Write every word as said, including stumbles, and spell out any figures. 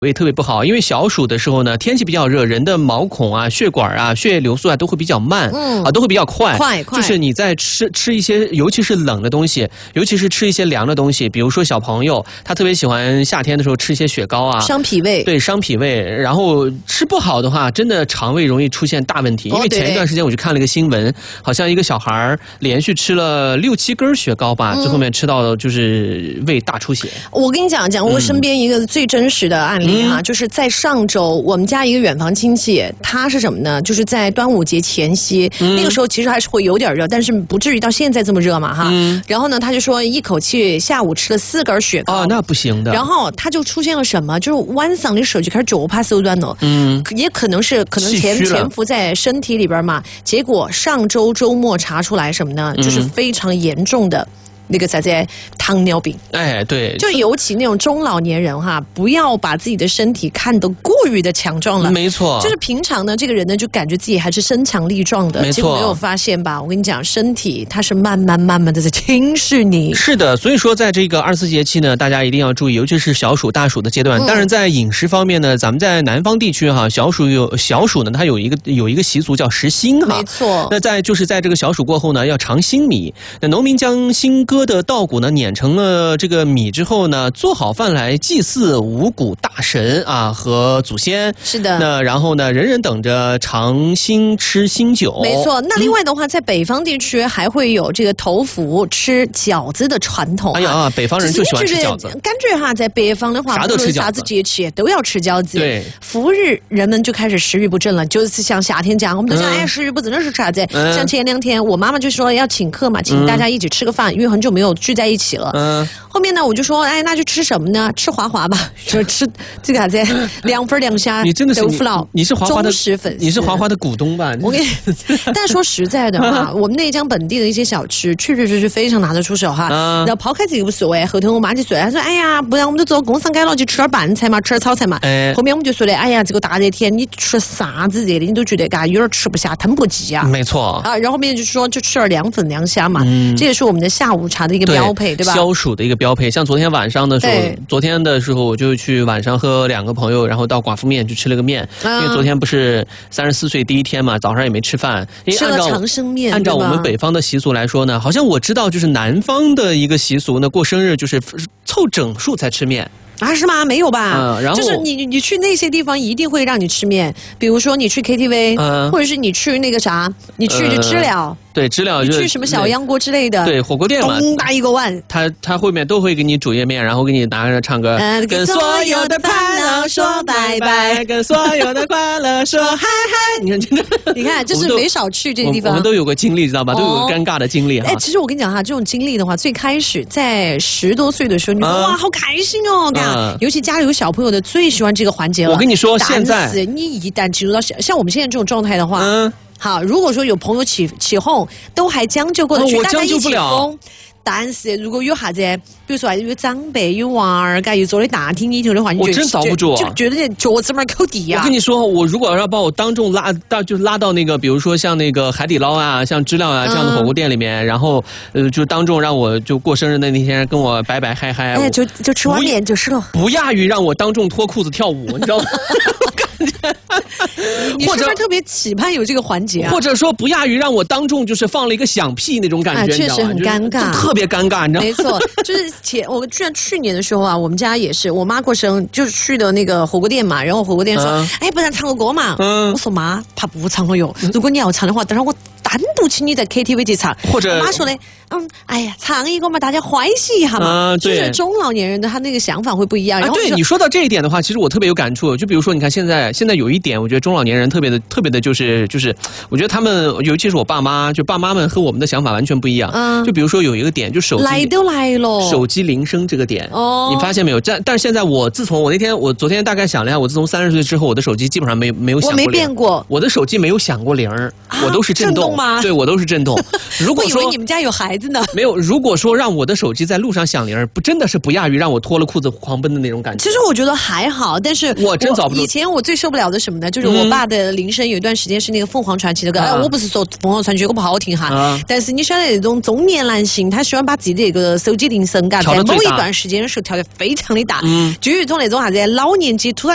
胃特别不好，因为小暑的时候呢，天气比较热，人的毛孔啊、血管啊、血液流速啊都会比较慢，嗯啊，都会比较快， 快快。 就是你在吃吃一些，尤其是冷的东西，尤其是吃一些凉的东西，比如说小朋友他特别喜欢夏天的时候吃一些雪糕啊， 伤脾胃， 对，伤脾胃。然后吃不好的话，真的肠胃容易出现大问题。因为前一段时间我就看了一个新闻，好像一个小孩连续吃了六七根雪糕吧，最后面吃到就是胃大出血。 我跟你讲讲我身边一个最真实的案例。啊，就是在上周，我们家一个远房亲戚，他是什么呢？就是在端午节前夕，嗯、那个时候其实还是会有点热，但是不至于到现在这么热嘛，哈。嗯、然后呢，他就说一口气下午吃了四根雪糕， 哦，那不行的。 然后他就出现了什么？就是晚上的时候就开始脚怕手端了，嗯，也可能是可能潜潜伏在身体里边嘛。结果上周周末查出来什么呢？就是非常严重的。那个啥子糖尿病， 哎，对， 就尤其那种中老年人哈，不要把自己的身体看得过于的强壮了。 没错， 就是平常呢，这个人呢就感觉自己还是身强力壮的， 没错， 结果没有发现吧？我跟你讲，身体它是慢慢慢慢的在侵蚀你。 是的，所以说在这个二十四节气呢，大家一定要注意，尤其是小暑、大暑的阶段。嗯、当然，在饮食方面呢，咱们在南方地区哈，小暑有小暑呢，它有一个有一个习俗叫食新哈， 没错。 那在就是在这个小暑过后呢，要尝新米。那农民将新割的稻谷呢碾成了这个米之后呢，做好饭来祭祀五谷大神啊和祖先。 是的。 那然后呢，人人等着尝新吃新酒。 没错。那另外的话，嗯、在北方地区还会有这个头伏吃饺子的传统。 哎呀，北方人就喜欢吃饺子。 感觉哈，在北方的话， 啥都吃饺子， 啥子节气都要吃饺子。 对。 伏日人们就开始食欲不振了，就是像夏天这样，我们都讲、嗯、哎，食欲不振的是吃啥子？嗯、像前两天我妈妈就说要请客嘛，请大家一起吃个饭，嗯、因为很久没有聚在一起了。嗯。后面呢，我就说，哎，那就吃什么呢？吃华华吧，就吃这个啥子凉粉凉虾、豆腐脑。 你是华华的忠实粉丝， 你是华华的股东吧？ 我跟你，但说实在的哈，我们内江本地的一些小吃，确确实实非常拿得出手哈。然后抛开这个无所谓，后头我妈就说，她说，哎呀，不然我们就做工商街了，就吃点拌菜嘛，吃点炒菜嘛。哎、后面我们就说的，哎呀，这个大热天你吃啥子热的，你都觉得嘎有点吃不下，腾不起啊。 没错啊，然后后面就说就吃点凉粉凉虾嘛，嗯、这也是我们的下午茶的一个标配， 对, 对吧？ 消暑的一个标配。像昨天晚上的时候，昨天的时候我就去晚上和两个朋友，然后到寡妇面去吃了个面，嗯、因为昨天不是三十四岁第一天嘛，早上也没吃饭。 吃了长生面。 按照我们北方的习俗来说呢，好像我知道就是南方的一个习俗呢，过生日就是凑整数才吃面。 啊，是吗？没有吧？ 嗯，然后就是你你去那些地方一定会让你吃面，比如说你去 K T V，嗯，或者是你去那个啥，你去就知了。呃对，知了就去什么小杨锅之类的， 对，火锅店嘛， 咚大一个碗， 他他后面都会给你煮页面，然后给你拿着唱歌， 呃、跟所有的烦恼说拜拜， 跟所有的快乐说嗨嗨。你看，真的， 你看，就是没少去这个地方。 我们都有过经历，知道吧？都有个尴尬的经历哈。 哎，其实我跟你讲哈，这种经历的话，最开始在十多岁的时候，你说、嗯、哇，好开心哦，看、嗯，尤其家里有小朋友的，最喜欢这个环节了。 我跟你说，现在你一旦进入到像我们现在这种状态的话，嗯。好，如果说有朋友起起哄，都还将就过得去， 我将就不了。 但是如果有啥子，比如说有长辈、有娃儿，嘎又坐在大厅里头的话，你我真遭不住， 就觉得脚趾门抠地呀。 我跟你说，我如果要把我当众拉到，就是拉到那个，比如说像那个海底捞啊、像知了啊这样的火锅店里面，嗯、然后呃，就当众让我就过生日的那天跟我摆摆嗨嗨， 哎，就就吃碗面就是了， 不亚于让我当众脱裤子跳舞，你知道吗？ 你是不是特别期盼有这个环节啊？ 或者说不亚于让我当众就是放了一个响屁那种感觉， 啊、确实很尴尬， 特别尴尬，你知道吗？ 没错，就是前我居然去年的时候啊，我们家也是，我妈过生就是去的那个火锅店嘛，然后火锅店说，嗯、哎，不然唱个歌嘛。嗯、我说妈，怕不唱了哟。如果你要唱的话，等会我单独请你在 K T V 去唱。 或者我妈说的，嗯，哎呀，唱一个嘛，大家欢喜一下嘛。嗯、就是中老年人的他那个想法会不一样。然后啊、对你说到这一点的话，其实我特别有感触。就比如说，你看现在现在有一点，我觉得中老年人特别的特别的，就是就是，我觉得他们，尤其是我爸妈，就爸妈们和我们的想法完全不一样。嗯，就比如说有一个点，就手机来都来了， 手机铃声这个点，哦，你发现没有？但但是现在我自从我那天我昨天大概想了一下，我自从三十岁之后，我的手机基本上没没有响过铃， 我没变过， 我的手机没有响过铃儿， 啊、 我都是震动， 震动吗？ 对，我都是震动。如果说我以为你们家有孩子呢， 没有。如果说让我的手机在路上响铃儿，不真的是不亚于让我脱了裤子狂奔的那种感觉。 其实我觉得还好，但是我真遭不住。 以前我最受不了的什么呢？就是我爸的铃声有一段时间是那个凤凰传奇的歌，哎、嗯，我不是说凤凰传奇歌不好听哈，嗯、但是你晓得那种中年男性，他喜欢把自己的这个手机铃声嘎在某一段时间的时候调得非常的大，嗯、就有一种那种啥子老年机突然。